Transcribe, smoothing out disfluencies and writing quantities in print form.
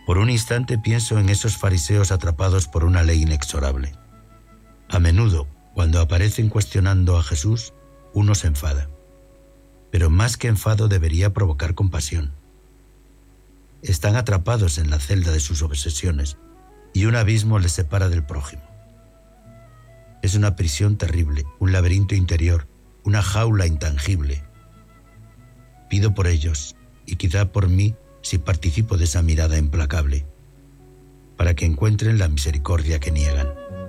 Por un instante pienso en esos fariseos atrapados por una ley inexorable. A menudo, cuando aparecen cuestionando a Jesús, uno se enfada. Pero más que enfado debería provocar compasión. Están atrapados en la celda de sus obsesiones y un abismo les separa del prójimo. Es una prisión terrible, un laberinto interior, una jaula intangible. Pido por ellos, y quizá por mí, si participo de esa mirada implacable, para que encuentren la misericordia que niegan.